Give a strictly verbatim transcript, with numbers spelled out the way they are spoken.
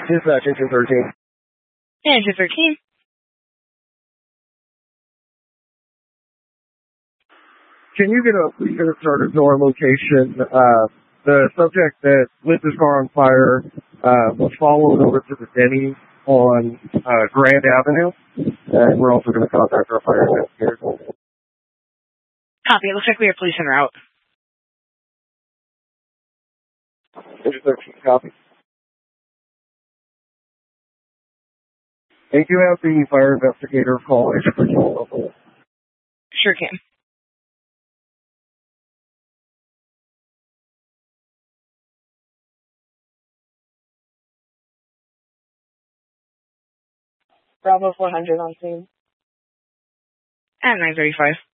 Dispatch, engine thirteen. Engine thirteen. Can you get a previous started to our location? Uh, the subject that lit his car on fire uh, was followed over to the Denny's on uh, Grand Avenue, and we're also going to contact our fire investigators. Copy. It looks like we have police en route. Engine thirteen, copy. Can you have the fire investigator call engine thirteen? Sure can. Bravo four hundred on scene. At nine thirty-five.